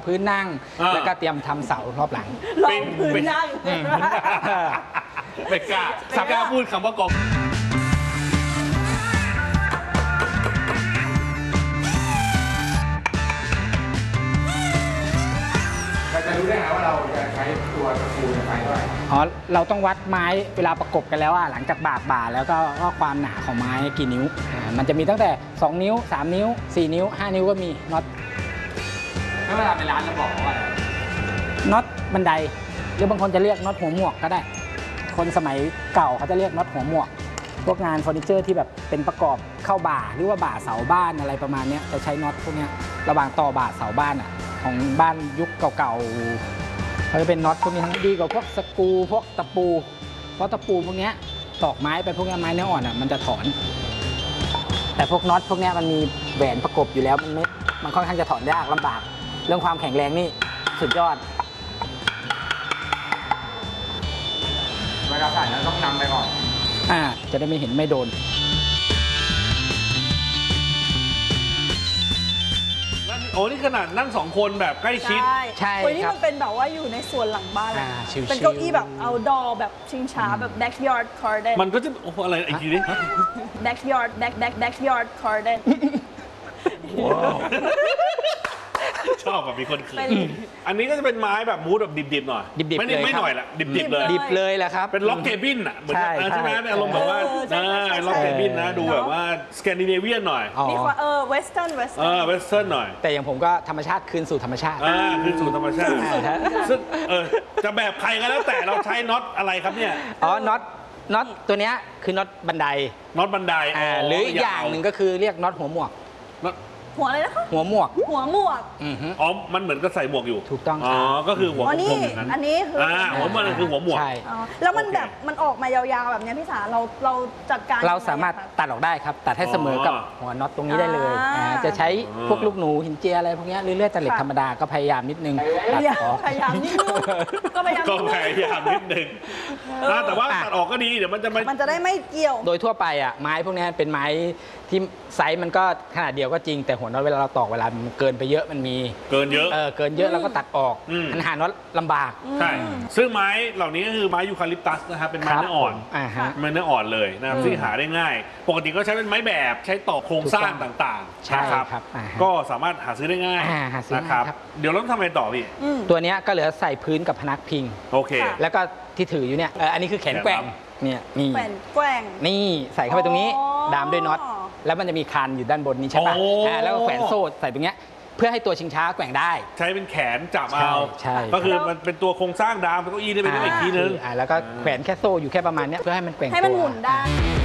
พื้นนั่งแล้วก็เตรียมทำเสารอบหลังลองพื้นนั่งไม่กล้าพูดคำว่ากองเราจะรู้ได้ไงว่าเราจะใช้ตัวตะปูในไฟเท่าไหร่อ๋อเราต้องวัดไม้เวลาประกบกันแล้วหลังจากบ่าแล้วก็ความหนาของไม้กี่นิ้วมันจะมีตั้งแต่2นิ้ว3นิ้ว4นิ้ว5นิ้วก็มีน็อตถ้าเวลาไปร้านเราบอกว่าน็อตบันไดหรือบางคนจะเรียกน็อตหัวหมวกก็ได้คนสมัยเก่าเขาจะเรียกน็อตหัวหมวกพวกงานเฟอร์นิเจอร์ที่แบบเป็นประกอบเข้าบ่าหรือว่าบ่าเสาบ้านอะไรประมาณนี้จะใช้น็อตพวกนี้ระหว่างต่อบ่าเสาบ้านของบ้านยุคเก่าๆเขาจะเป็นน็อตพวกนี้ทั้งดีกว่าพวกสกรูพวกตะปูเพราะตะปูพวกนี้ตอกไม้ไปพวกนี้ไม้เนื้ออ่อนมันจะถอนแต่พวกน็อตพวกนี้มันมีแหวนประกบอยู่แล้วมันค่อนข้างจะถอนยากลำบากเรื่องความแข็งแรงนี่สุดยอดเวลาใส่เราต้องนำไปก่อนจะได้ไม่เห็นไม่โดนโอ้นี่ขนาดนั่ง2 คนแบบใกล้ชิดใช่วันนี้มันเป็นแบบว่าอยู่ในสวนหลังบ้านเลยเป็นเก้าอี้แบบ outdoor แบบชิงช้าแบบ backyard garden มันก็จะโอ้อะไรอีกทีนี้ backyard garden ชอบแบบมีคนเขินอันนี้ก็จะเป็นไม้แบบมูดแบบดิบๆหน่อยดิบๆเลยไม่หน่อยละดิบๆเลยดิบเลยแหละครับเป็นล็อกเคบินเหมือนใช่ไหมเป็นอารมณ์แบบว่าล็อกเคบินนะดูแบบว่าสแกนดิเนเวียนหน่อยมีความwestern เวสเทิร์นหน่อยแต่อย่างผมก็ธรรมชาติคืนสู่ธรรมชาติคืนสู่ธรรมชาติซึ่งจะแบบใครก็แล้วแต่เราใช้น็อตอะไรครับเนี่ยน็อตตัวนี้คือน็อตบันไดหรืออีกอย่างหนึ่งก็คือเรียกน็อตหัวหมวกหัวอะไรนะคะหัวหมวกอ๋อมันเหมือนก็ใส่หมวกอยู่ถูกต้องก็คือหัวผมอย่างนั้นอันนี้คือหัวมันคือหัวหมวกใช่แล้วมันแบบมันออกมายาวๆแบบนี้พี่สาเราจัดการเราสามารถตัดออกได้ครับตัดให้เสมอกับหัวน็อตตรงนี้ได้เลยจะใช้พวกลูกหนูหินเจียอะไรพวกนี้เรื่อยๆตะเหล็กธรรมดาก็พยายามนิดนึงพยายามนิดนึงก็พยายามนิดนึงแต่ว่าตัดออกก็ดีเดี๋ยวมันจะได้ไม่เกี่ยวโดยทั่วไปไม้พวกนี้เป็นไม้ที่ไซส์มันก็ขนาดเดียวก็จริงแต่หัวน็อตเวลาเราตอกเวลามันเกินไปเยอะมันมีเกินเยอะเราก็ตัดออกมันหาน็อตลำบากใช่ซึ่งไม้เหล่านี้ก็คือไม้ยูคาลิปตัสนะครับเป็นไม้เนื้ออ่อนไม้เนื้ออ่อนเลยนะครับซึ่งหาได้ง่ายปกติก็ใช้เป็นไม้แบบใช้ต่อโครงสร้างต่างๆนะครับก็สามารถหาซื้อได้ง่ายนะครับเดี๋ยวเราต้องทำอะไรต่อพี่ตัวนี้ก็เหลือใส่พื้นกับพนักพิงโอเคแล้วก็ที่ถืออยู่เนี่ยอันนี้คือแขนแกว่งเนี่ยนี่แขนแกว่งนี่ใส่เข้าไปตรงนี้ดามด้วยน็อตแล้วมันจะมีคานอยู่ด้านบนนี้ใช่ป่ะแล้วก็แขวนโซ่ใส่ตรงเนี้ยเพื่อให้ตัวชิงช้าแกว่งได้ใช้เป็นแขนจับเอาก็คือมันเป็นตัวโครงสร้างดามเป็นเก้าอี้ได้เป็นอีกทีนึงแล้วก็แขวนแค่โซ่อยู่แค่ประมาณนี้เพื่อให้มันแกว่งให้มันหมุนได้